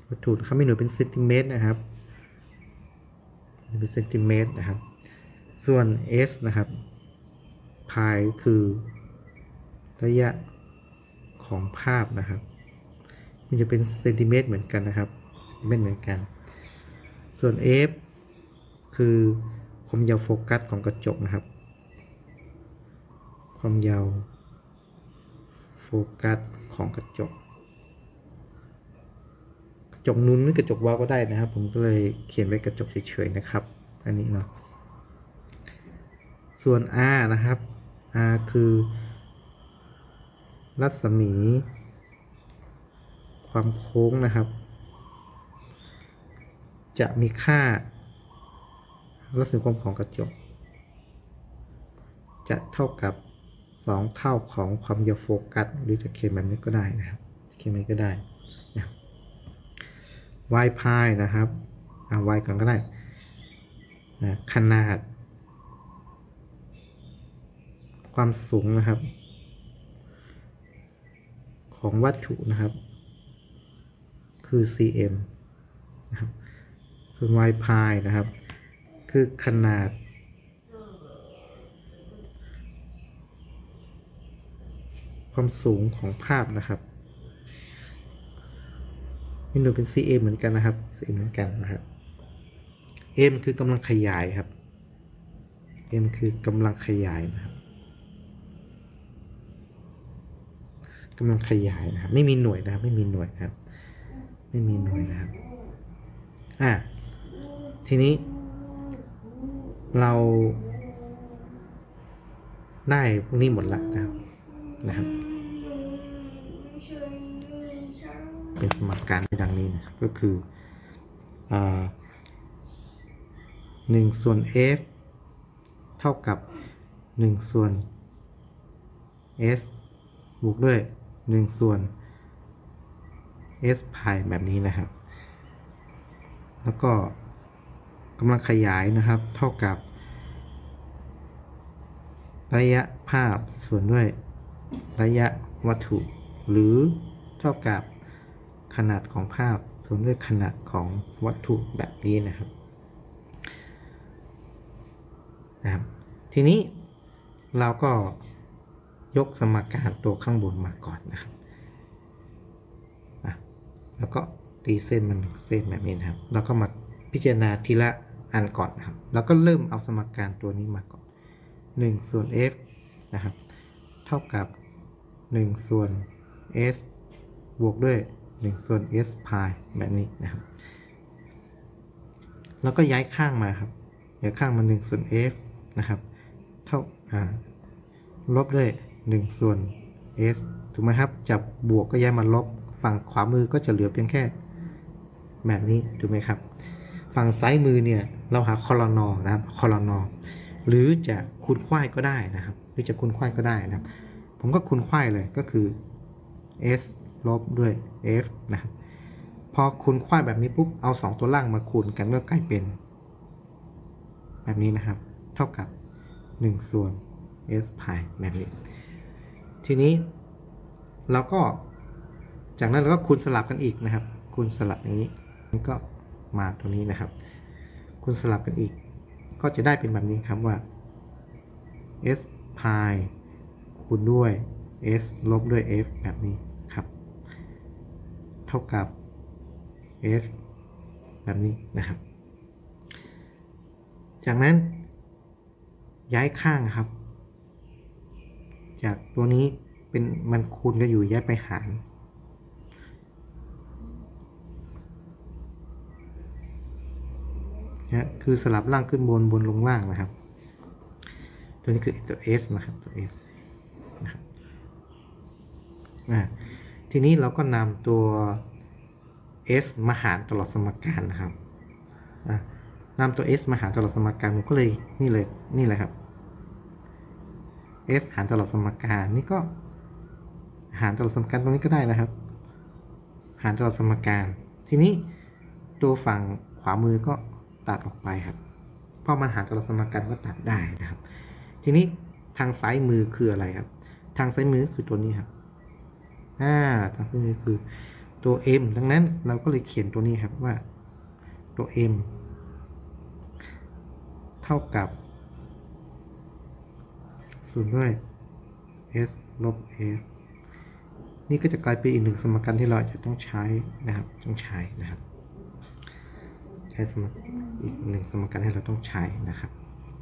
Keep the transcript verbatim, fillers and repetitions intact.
วัตถุนะครับมีหน่วยเป็นเซนติเมตรนะครับเป็นเซนติเมตรนะครับส่วน s นะครับพายคือระยะของภาพนะครับมันจะเป็นเซนติเมตรเหมือนกันนะครับเซนติเมตรเหมือนกันส่วน f คือความยาวโฟกัสของกระจกนะครับความยาวโฟกัสของกระจกกระจกนุ้นหรือกระจกวาวก็ได้นะครับผมก็เลยเขียนไว้กระจกเฉยๆนะครับอันนี้เนาะส่วน r นะครับ r คือรัศมีความโค้งนะครับจะมีค่ารัศมีความของกระจกจะเท่ากับสองเท่าของความยาวโฟกัสหรือจะเขียนแบบนี้ก็ได้นะครับเขียนแบบนี้ก็ได้นะ y พายนะครับเอา y ก่อนก็ได้นะขนาดความสูงนะครับของวัตถุนะครับคือ cm นะครับส่วน y พายนะครับคือขนาดความสูงของภาพนะครับมีหน่วยเป็น cm เหมือนกันนะครับ cm เหมือนกันนะครับ m คือกำลังขยายครับ m คือกำลังขยายนะครับกำลังขยายนะครับไม่มีหน่วยนะครับไม่มีหน่วยนะครับไม่มีหน่วยนะครับอ่ะทีนี้เราได้พวกนี้หมดละนะครับนะครับเป็นสมการดังนี้นะครับก็คืออ่าหนึ่งส่วน f เท่ากับหนึ่งส่วน s บวกด้วยหนึ่งส่วน s พายแบบนี้นะครับแล้วก็กำลังขยายนะครับเท่ากับระยะภาพส่วนด้วยระยะวัตถุหรือเท่ากับขนาดของภาพส่วนด้วยขนาดของวัตถุแบบนี้นะครับนะครับทีนี้เราก็ยกสมการตัวข้างบนมาก่อนนะครับแล้วก็ตีเส้นมันเส้นแบบนี้นะครับแล้วก็มาพิจารณาทีละอันก่อนนะครับแล้วก็เริ่มเอาสมการตัวนี้มาก่อนหนึ่งส่วน f นะครับเท่ากับหนึ่งส่วน s บวกด้วยหนึ่งส่วน s พายแบบนี้นะครับแล้วก็ย้ายข้างมาครับย้ายข้างมาหนึ่งส่วน f นะครับเท่าอ่าลบด้วยหนึ่งส่วน s ถูกไหมครับจับบวกก็ย้ายมาลบฝั่งขวามือก็จะเหลือเพียงแค่แบบนี้ถูกไหมครับฝั่งซ้ายมือเนี่ยเราหาคอลนอนะครับคอลนอหรือจะคูณควายก็ได้นะครับหรือจะคูณควายก็ได้นะครับผมก็คูณควายเลยก็คือ s ลบด้วย f นะครับพอคูณควายแบบนี้ปุ๊บเอาสองตัวล่างมาคูณกันก็กลายเป็นแบบนี้นะครับเท่ากับหนึ่งส่วน s พายแบบนี้ทีนี้เราก็จากนั้นเราก็คูณสลับกันอีกนะครับคูณสลับอย่างนี้ก็มาตรงนี้นะครับคูณสลับกันอีกก็จะได้เป็นแบบนี้ครับว่า s พายคูณด้วย s ลบด้วย f แบบนี้ครับเท่ากับ f แบบนี้นะครับจากนั้นย้ายข้างครับจากตัวนี้เป็นมันคูณกันอยู่ย้ายไปหารนะคือสลับล่างขึ้นบนบนลงล่างนะครับตัวนี้คือตัว s นะครับตัว s นะครับทีนี้เราก็นำตัว s มาหารตลอดสมการนะครับนำตัว s มาหารตลอดสมการผมก็เลยนี่เลยนี่เลยครับ s หารตลอดสมการนี่ก็หารตลอดสมการตรงนี้ก็ได้นะครับหารตลอดสมการทีนี้ตัวฝั่งขวามือก็ตัดออกไปครับเพราะมันหารตลอดสมการก็ตัดได้นะครับทีนี้ทางซ้ายมือคืออะไรครับทางซ้ายมือคือตัวนี้ครับอ่าทางซ้ายมือคือตัว m ดังนั้นเราก็เลยเขียนตัวนี้ครับว่าตัว m เท่ากับศูนย์ด้วย s ลบ f นี่ก็จะกลายเป็นอีกหนึ่งสมการที่เราจะต้องใช้นะครับต้องใช้นะครับใช้สมอีกหนึ่งสมการที่เราต้องใช้นะครับ